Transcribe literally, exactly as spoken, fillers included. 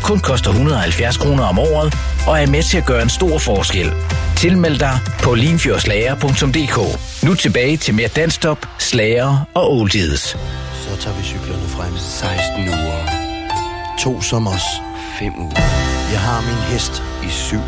kun koster et hundrede og halvfjerds kroner om året og er med til at gøre en stor forskel. Tilmeld dig på limfjordslager punktum d k. Nu tilbage til mere danstop, slager og oldies. Så tager vi cyklerne frem. seksten uger. To som os. Fem uger. Jeg har min hest I syv